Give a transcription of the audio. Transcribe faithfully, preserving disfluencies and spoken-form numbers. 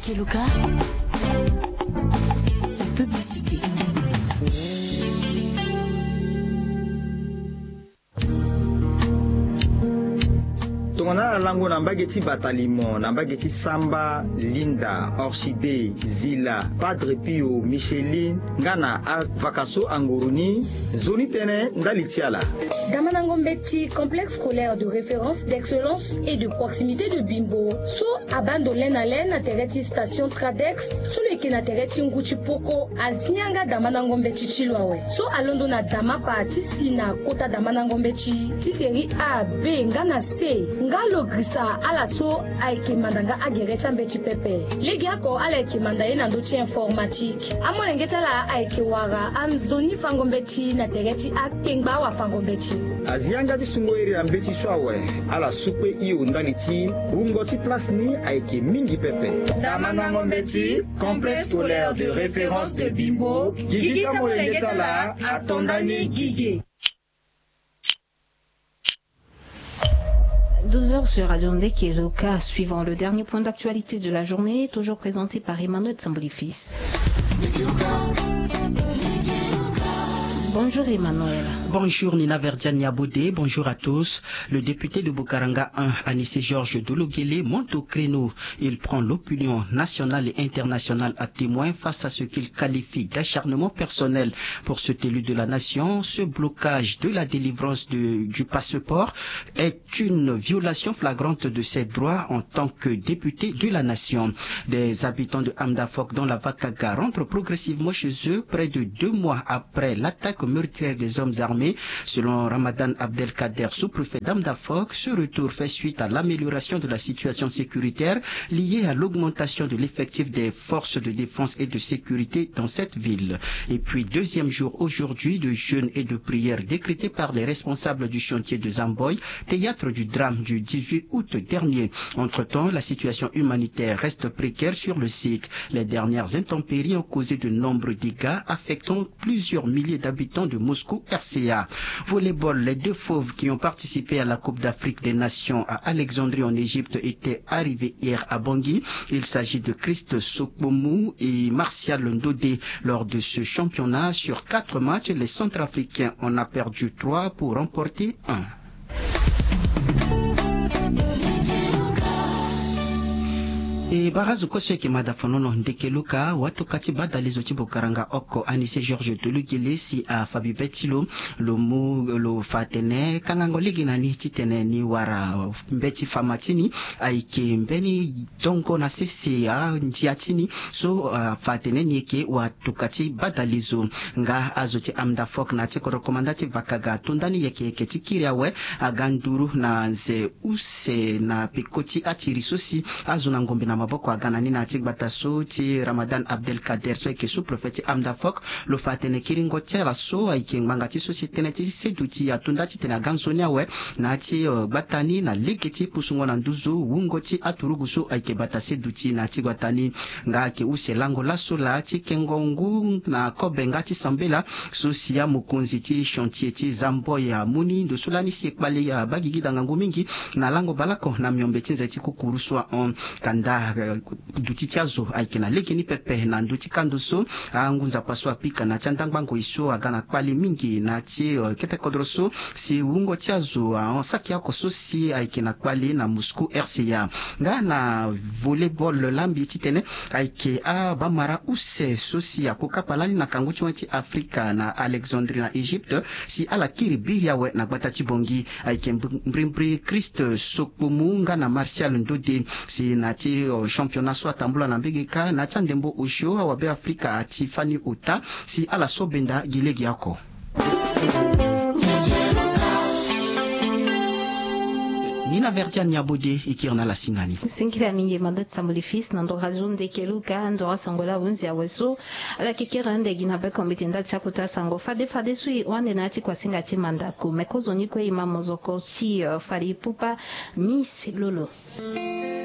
Keluka, la publicité. Tongana lango na mbageti batalimo na mbageti Samba, Linda, Orchidée, Zila, Padre Pio, Micheline, ngana Vakaso Anguruni, Zoni Tene, Ndalitiala. Damanangombeti, complexe scolaire de référence, d'excellence et de proximité de Bimbo. So abandolena lena tereti station Tradex, sous le kena tereti nguchi poko, azinyanga Damanangombeti chilwawe. So alondo na dama parti sina kota Damanangombeti, tiseri A, B, ngana C, ngalo grisa ala so aike mandanga agerecha mbeti pepe. Legi ako ala aike mandaye na ndochi informatique. Amo lengeta la aike wara, anzoni fangombeti na tereti akpengba wa fangombeti. Azianga ti sungoiri ambeti swawe ala supe iyo ndaliti rungoti place ni aike mingi pepe. Damanangombeti, complexe scolaire de référence de Bimbo, Gigita Molengeta la atondani Gigé. douze heures sur Radio Keluka, suivant le dernier point d'actualité de la journée, toujours présenté par Emmanuel Tsambolifis. Bonjour Emmanuel. Bonjour Nina Verdiane Niaboudé, bonjour à tous. Le député de Bukaranga un, Anissé Georges Dologele, monte au créneau. Il prend l'opinion nationale et internationale à témoin face à ce qu'il qualifie d'acharnement personnel pour cet élu de la nation. Ce blocage de la délivrance de, du passeport est une violation flagrante de ses droits en tant que député de la nation. Des habitants de Amdafok dans la Vakaga rentrent progressivement chez eux près de deux mois après l'attaque meurtrière des hommes armés. Selon Ramadan Abdelkader, sous-préfet d'Amdafok, ce retour fait suite à l'amélioration de la situation sécuritaire liée à l'augmentation de l'effectif des forces de défense et de sécurité dans cette ville. Et puis, deuxième jour aujourd'hui de jeûne et de prière décrété par les responsables du chantier de Zamboy, théâtre du drame du dix-huit août dernier. Entre-temps, la situation humanitaire reste précaire sur le site. Les dernières intempéries ont causé de nombreux dégâts affectant plusieurs milliers d'habitants de Moscou R C A. Volleyball, les deux fauves qui ont participé à la Coupe d'Afrique des Nations à Alexandrie en Égypte étaient arrivés hier à Bangui. Il s'agit de Christ Sokbomu et Martial Ndodé. Lors de ce championnat, sur quatre matchs, les Centrafricains en ont perdu trois pour remporter un. E barazu kose ke madafonono ndekeluka watu kati badalizo chibukaranga oko Anissé Georges Dologele si a Fabi Betilo lo mu lo fatene kangango ligi nani chitene ni wara mbeti famatini aike mbeni dongo na sisi a njiatini so uh, fatene ni ke watu kati badalizo nga azoti Amdafok na tiko rekomandati Vakaga tundani yeke ketikiri awe aganduru na nze use na pikoti atirisosi azuna ngombe na maboko agana nina atigbata so ti Ramadan Abdelkader so ke sous-préfet Amdafok lo fatene kiringo tela so aike ngangati société na ti seduti atunda ti tena gansonia we na ti uh, batani na legeti pusungo na nduzo wungo ti aturuguso aike bata seduti na ti gwatani nga ke uselango la sola ti kengongu na kobenga ti sambela so sia mukonzi ti chantier ti Zamboy ya muni ndo sulani si ekpale ya bagigi dangangu mingi na lango balako na miombe ti nzeti kukuruswa on kanda duti tiazo aike na lekini pepe na nduti kandoso angunza paswa pika na chandangbango iso agana kwali mingi na ti uh, kete kodroso si ungo tiazo uh, saki yako so si aike na kwali na Moscou R C A nga na volleyball lambi titene aike a bamara use so si akoka palani na kanguchi wanti Afrika na Alexandrie na Egypte si ala kiribiria we na gbata chibongi aike mbrimbri Christ Sokbomu nga na Martial Ndodé si na ti uh, championnat so atambula na mbegeka na chandembo osho wa be Afrika ati Fani Uta si ala sobenda gilegi yako. Nina Verdiane Niaboudé ikirna la singani. Singira mingi mandat Tsambolifis nando Radio Keluka ndo sangola wunzi aweso ala kikira ndegi na be komitenda tsakuta sango fade fade sui wande na ati kwa singa ti mandaku mekozo ni kwe imamozoko si uh, fari pupa Miss Lolo.